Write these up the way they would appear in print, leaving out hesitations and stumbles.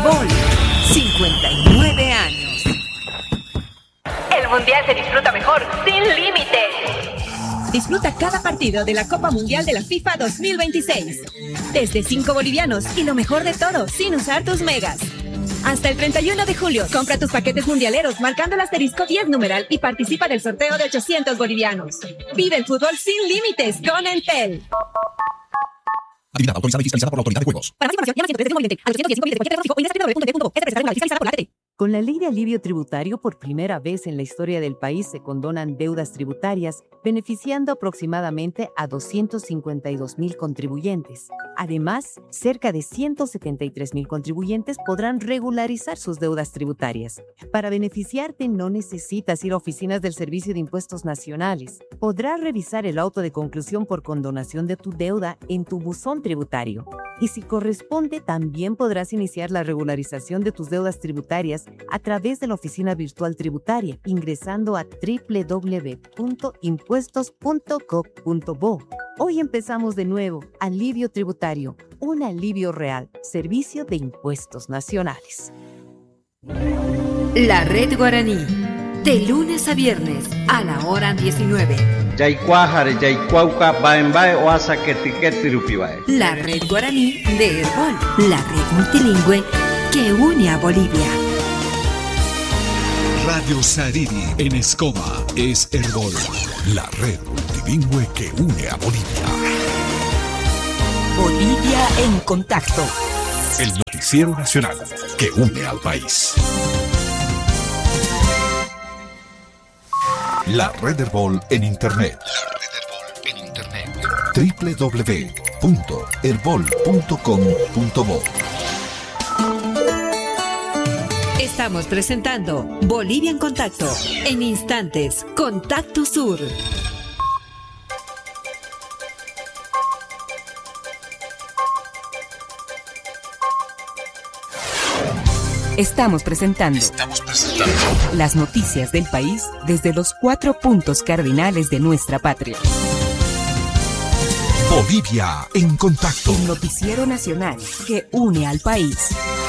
Herbol, 59 años. El Mundial se disfruta mejor sin límites. Disfruta cada partido de la Copa Mundial de la FIFA 2026. Desde 5 bolivianos y lo mejor de todo, sin usar tus megas. Hasta el 31 de julio, compra tus paquetes mundialeros marcando el asterisco 10 numeral y participa del sorteo de 800 bolivianos. Vive el fútbol sin límites con Entel. Adivinada, autorizada y fiscalizada por la Autoridad de Juegos. Para más información, llama 103 de al 815 de cualquier tráfico o ingresa a www.nt.gov. Es representado fiscalizada por la ATT. Con la Ley de Alivio Tributario, por primera vez en la historia del país se condonan deudas tributarias, beneficiando aproximadamente a 252,000 contribuyentes. Además, cerca de 173,000 contribuyentes podrán regularizar sus deudas tributarias. Para beneficiarte, no necesitas ir a oficinas del Servicio de Impuestos Nacionales. Podrás revisar el auto de conclusión por condonación de tu deuda en tu buzón tributario. Y si corresponde, también podrás iniciar la regularización de tus deudas tributarias a través de la oficina virtual tributaria, ingresando a www.impuestos.gov.bo. Hoy empezamos de nuevo. Alivio tributario, un alivio real. Servicio de Impuestos Nacionales. La Red Guaraní, de lunes a viernes a la hora 19. La Red Guaraní de Herbol, la red multilingüe que une a Bolivia. Radio Sariri en Escoma es Herbol, la red multilingüe que une a Bolivia. Bolivia en contacto. El noticiero nacional que une al país. La red Herbol en Internet. www.herbol.com.bo. Estamos presentando Bolivia en Contacto. En instantes, Contacto Sur. Estamos presentando las noticias del país desde los 4 puntos cardinales de nuestra patria. Bolivia en Contacto. El noticiero nacional que une al país.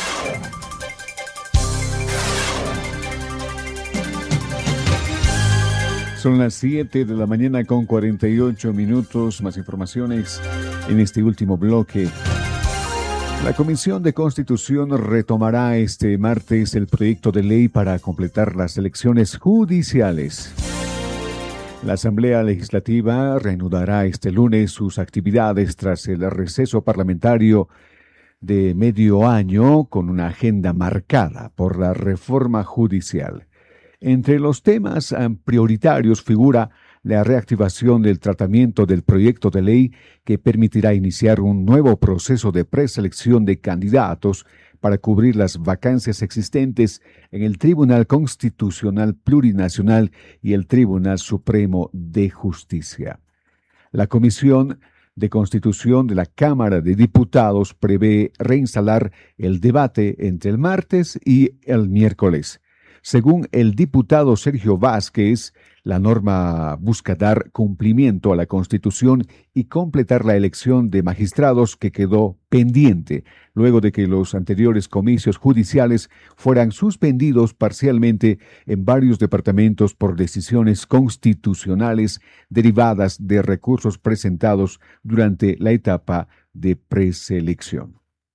Son las 7 de la mañana con 48 minutos. Más informaciones en este último bloque. La Comisión de Constitución retomará este martes el proyecto de ley para completar las elecciones judiciales. La Asamblea Legislativa reanudará este lunes sus actividades tras el receso parlamentario de medio año con una agenda marcada por la reforma judicial. Entre los temas prioritarios figura la reactivación del tratamiento del proyecto de ley que permitirá iniciar un nuevo proceso de preselección de candidatos para cubrir las vacancias existentes en el Tribunal Constitucional Plurinacional y el Tribunal Supremo de Justicia. La Comisión de Constitución de la Cámara de Diputados prevé reinstalar el debate entre el martes y el miércoles. Según el diputado Sergio Vázquez, la norma busca dar cumplimiento a la Constitución y completar la elección de magistrados que quedó pendiente luego de que los anteriores comicios judiciales fueran suspendidos parcialmente en varios departamentos por decisiones constitucionales derivadas de recursos presentados durante la etapa de preselección.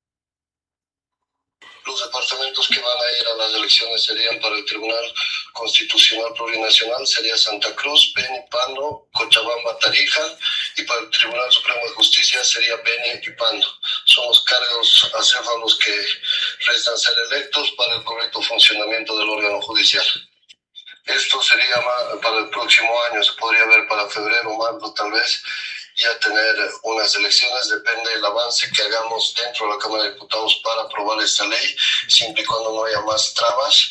Los departamentos que van a ir a las elecciones serían para el Tribunal Constitucional Plurinacional, sería Santa Cruz, Beni, Pando, Cochabamba, Tarija, y para el Tribunal Supremo de Justicia sería Beni y Pando. Son los cargos acéfalos que restan ser electos para el correcto funcionamiento del órgano judicial. Esto sería para el próximo año, se podría ver para febrero, marzo tal vez, ya tener unas elecciones, depende del avance que hagamos dentro de la Cámara de Diputados para aprobar esta ley, siempre y cuando no haya más trabas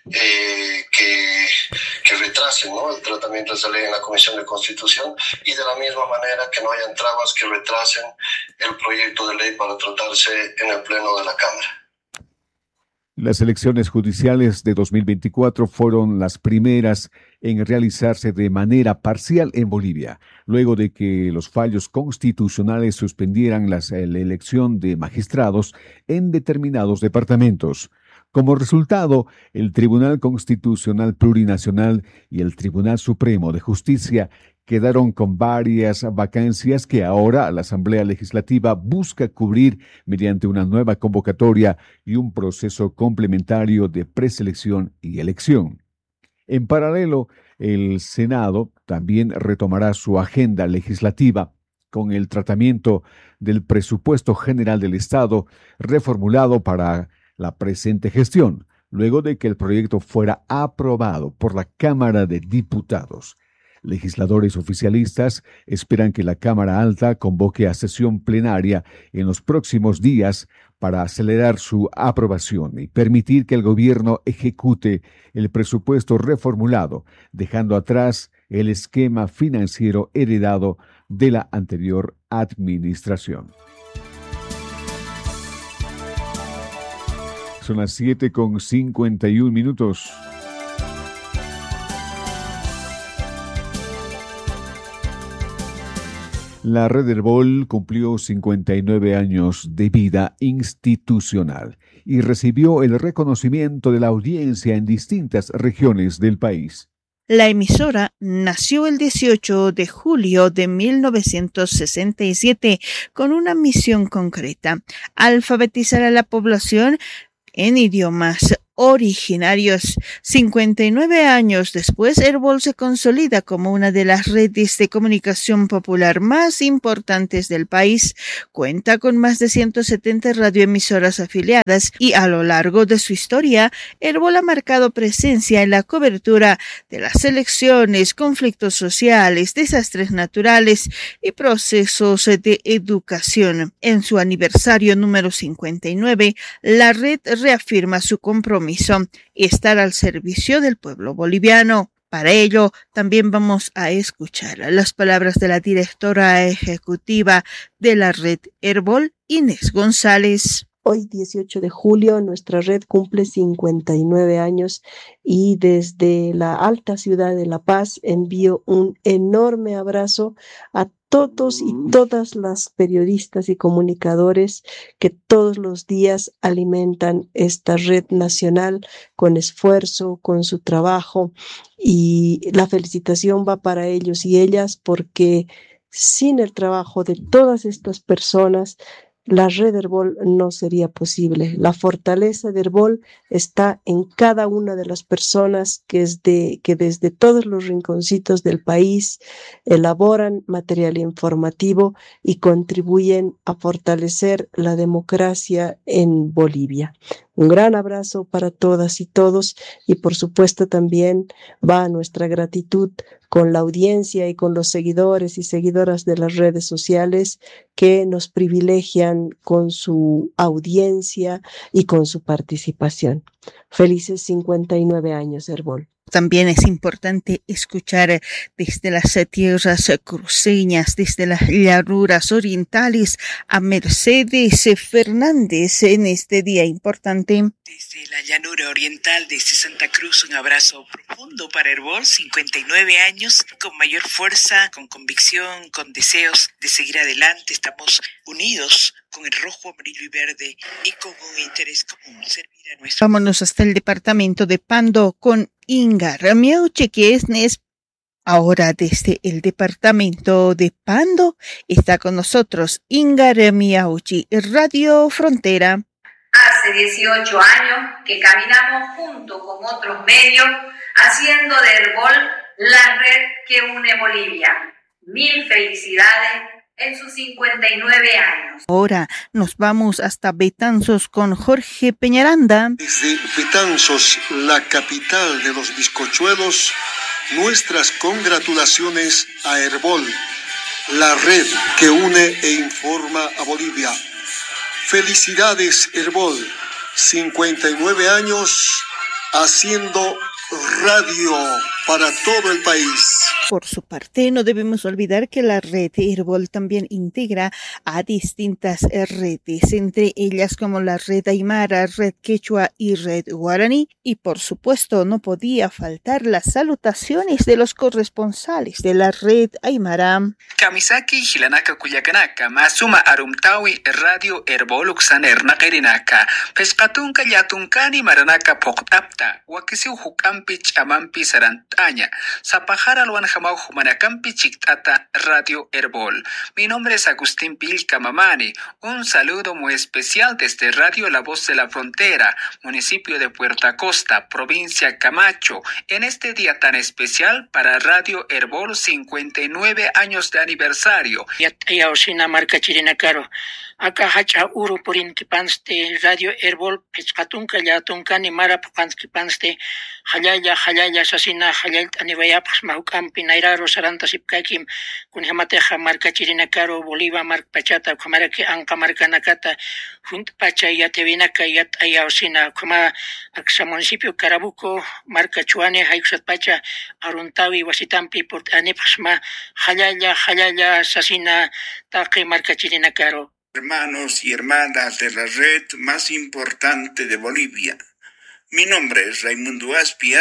que retrasen, ¿no?, el tratamiento de esta ley en la Comisión de Constitución, y de la misma manera que no hayan trabas que retrasen el proyecto de ley para tratarse en el Pleno de la Cámara. Las elecciones judiciales de 2024 fueron las primeras en realizarse de manera parcial en Bolivia, luego de que los fallos constitucionales suspendieran la elección de magistrados en determinados departamentos. Como resultado, el Tribunal Constitucional Plurinacional y el Tribunal Supremo de Justicia quedaron con varias vacancias que ahora la Asamblea Legislativa busca cubrir mediante una nueva convocatoria y un proceso complementario de preselección y elección. En paralelo, el Senado también retomará su agenda legislativa con el tratamiento del presupuesto general del Estado reformulado para la presente gestión, luego de que el proyecto fuera aprobado por la Cámara de Diputados. Legisladores oficialistas esperan que la Cámara Alta convoque a sesión plenaria en los próximos días para acelerar su aprobación y permitir que el gobierno ejecute el presupuesto reformulado, dejando atrás el esquema financiero heredado de la anterior administración. Son las 7:51. La Red Herbol cumplió 59 años de vida institucional y recibió el reconocimiento de la audiencia en distintas regiones del país. La emisora nació el 18 de julio de 1967 con una misión concreta: alfabetizar a la población en idiomas originarios. 59 años después, Herbol se consolida como una de las redes de comunicación popular más importantes del país. Cuenta con más de 170 radioemisoras afiliadas y a lo largo de su historia, Herbol ha marcado presencia en la cobertura de las elecciones, conflictos sociales, desastres naturales y procesos de educación. En su aniversario número 59, la red reafirma su compromiso y estar al servicio del pueblo boliviano. Para ello, también vamos a escuchar las palabras de la directora ejecutiva de la red Herbol, Inés González. Hoy, 18 de julio, nuestra red cumple 59 años y desde la alta ciudad de La Paz envío un enorme abrazo a todos y todas las periodistas y comunicadores que todos los días alimentan esta red nacional con esfuerzo, con su trabajo, y la felicitación va para ellos y ellas, porque sin el trabajo de todas estas personas, la red Herbol no sería posible. La fortaleza de Herbol está en cada una de las personas que desde todos los rinconcitos del país elaboran material informativo y contribuyen a fortalecer la democracia en Bolivia. Un gran abrazo para todas y todos, y por supuesto también va nuestra gratitud con la audiencia y con los seguidores y seguidoras de las redes sociales que nos privilegian con su audiencia y con su participación. Felices 59 años, Herbol. También es importante escuchar desde las tierras cruceñas, desde las llanuras orientales, a Mercedes Fernández en este día importante. Desde la llanura oriental, desde Santa Cruz, un abrazo profundo para Herbol, 59 años, con mayor fuerza, con convicción, con deseos de seguir adelante. Estamos unidos con el rojo, amarillo y verde y con un interés común, servir a nuestro... Vámonos hasta el departamento de Pando con Ingar Miauche, que es ahora desde el departamento de Pando. Está con nosotros Ingar Miauchi, Radio Frontera. Hace 18 años que caminamos junto con otros medios, haciendo de Herbol la red que une Bolivia. Mil felicidades en sus 59 años. Ahora nos vamos hasta Betanzos con Jorge Peñaranda. Desde Betanzos, la capital de los bizcochuelos, nuestras congratulaciones a Herbol, la red que une e informa a Bolivia. Felicidades, Herbol, 59 años haciendo radio para todo el país. Por su parte, no debemos olvidar que la red Herbol también integra a distintas redes, entre ellas como la red Aymara, red Quechua y red Guaraní. Y por supuesto, no podía faltar las salutaciones de los corresponsales de la red Aymara. Kamisaki Hilanaka Kuyakanaka, Masuma Arumtawi, Radio Herbol Uxaner Nakerinaka, Pescatunca Yatuncani Maranaka Poctapta, Wakisiu Hukampi Chamampi Sarantaña, Zapajara Luan Jamau Humanakampi Chictata, Radio Herbol. Mi nombre es Agustín Pilca Mamani. Un saludo muy especial desde Radio La Voz de la Frontera, municipio de Puerto Costa, provincia Camacho, en este día tan especial para Radio Herbol, 59 años de aniversario. Yaosina marca Chirina Caro. Acá hacha uru purinkipanste Radio Herbol pescatunca yatuncani mara pukanskipanste hayaya sasina hayal anivayapas mahukampi nairaro saranta sipkakim kunjamateja marca Chirina Caro Bolívar marca pachata kumaraki anka marca nakata junt pacha yatevinaka yat ayaosina kuma aksa municipio Carabuco marca Chuane hayusat pacha aruntawi wasitampi por anepasma hayaya sasina taqi marca Chirina Caro. Hermanos y hermanas de la red más importante de Bolivia. Mi nombre es Raimundo Aspi.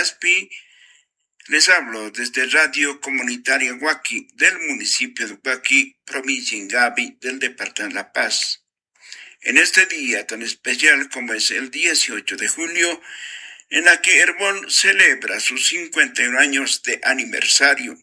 Les hablo desde Radio Comunitaria Huaki del municipio de Huaki, provincia Ingavi del departamento de La Paz. En este día tan especial como es el 18 de julio, en la que Herbol celebra sus 51 años de aniversario,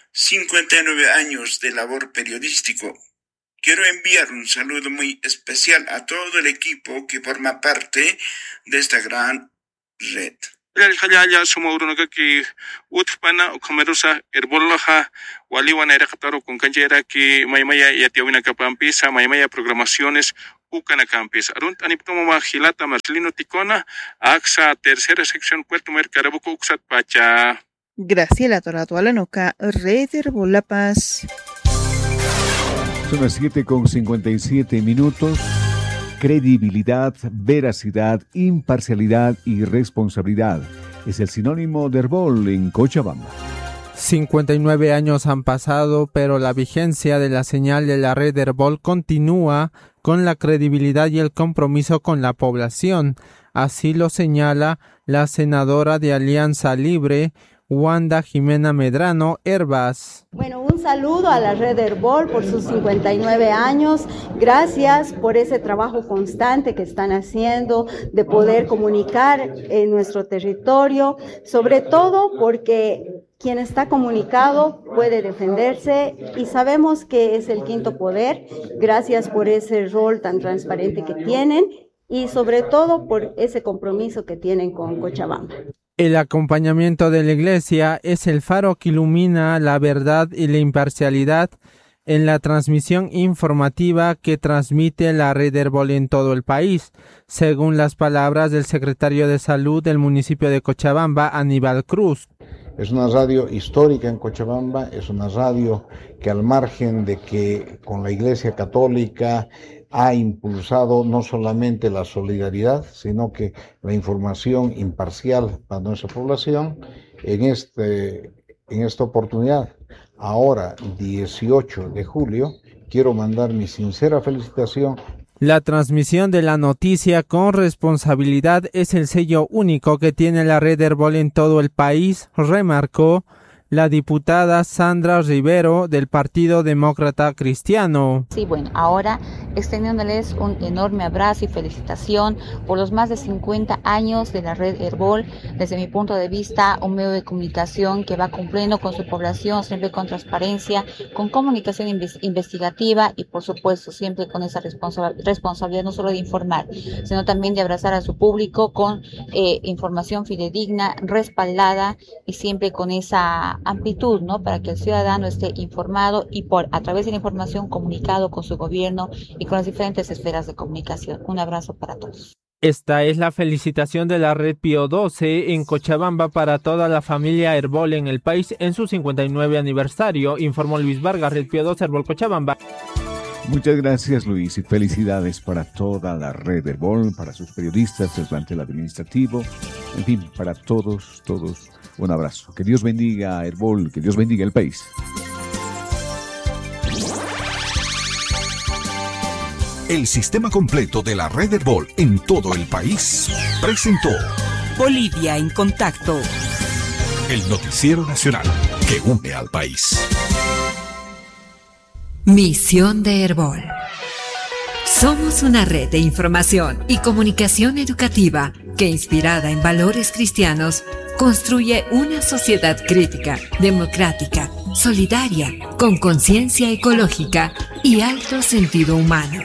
59 años de labor periodístico, quiero enviar un saludo muy especial a todo el equipo que forma parte de esta gran red. Hayaya sumaurunaka ki utpana komerusa Herbolaja waliwana era kataro con canjera ki maymaya yatiawina kapampisa maymaya programaciones ukana campis arunt aniptomo magilata Marcelino Ticona axa tercera sección Puerto Mer Carabuco uxat pacha. Graciela Toratualanoca, Red Herbol La Paz. Son las 7:57. Credibilidad, veracidad, imparcialidad y responsabilidad es el sinónimo de Herbol en Cochabamba. 59 años han pasado, pero la vigencia de la señal de la red Herbol continúa con la credibilidad y el compromiso con la población. Así lo señala la senadora de Alianza Libre, Wanda Jimena Medrano Herbas. Bueno, un saludo a la red Herbol por sus 59 años. Gracias por ese trabajo constante que están haciendo de poder comunicar en nuestro territorio, sobre todo porque quien está comunicado puede defenderse y sabemos que es el quinto poder. Gracias por ese rol tan transparente que tienen y sobre todo por ese compromiso que tienen con Cochabamba. El acompañamiento de la Iglesia es el faro que ilumina la verdad y la imparcialidad en la transmisión informativa que transmite la red Herbol en todo el país, según las palabras del secretario de Salud del municipio de Cochabamba, Aníbal Cruz. Es una radio histórica en Cochabamba, es una radio que al margen de que con la Iglesia Católica ha impulsado no solamente la solidaridad, sino que la información imparcial para nuestra población. En esta oportunidad, ahora 18 de julio, quiero mandar mi sincera felicitación. La transmisión de la noticia con responsabilidad es el sello único que tiene la red Herbol en todo el país, remarcó la diputada Sandra Rivero del Partido Demócrata Cristiano. Sí, bueno, ahora extendiéndoles un enorme abrazo y felicitación por los más de 50 años de la red Herbol. Desde mi punto de vista, un medio de comunicación que va cumpliendo con su población, siempre con transparencia, con comunicación investigativa y por supuesto siempre con esa responsabilidad no solo de informar, sino también de abrazar a su público con información fidedigna, respaldada y siempre con esa amplitud, ¿no? Para que el ciudadano esté informado y a través de la información comunicado con su gobierno y con las diferentes esferas de comunicación. Un abrazo para todos. Esta es la felicitación de la red Pío XII en Cochabamba para toda la familia Herbol en el país en su 59 aniversario, informó Luis Vargas, red Pío XII, Herbol Cochabamba. Muchas gracias, Luis, y felicidades para toda la red Herbol, para sus periodistas, el plantel administrativo, en fin, para todos, un abrazo. Que Dios bendiga a Herbol, que Dios bendiga el país. El sistema completo de la red Herbol en todo el país presentó Bolivia en Contacto, el noticiero nacional que une al país. Misión de Herbol. Somos una red de información y comunicación educativa que, inspirada en valores cristianos, construye una sociedad crítica, democrática, solidaria, con conciencia ecológica y alto sentido humano.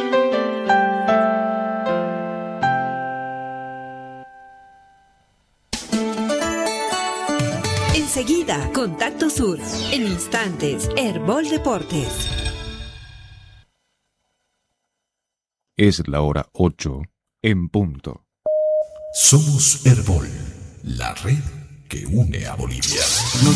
Enseguida, Contacto Sur. En instantes, Herbol Deportes. Es la hora 8 en punto. Somos Herbol, la red que une a Bolivia.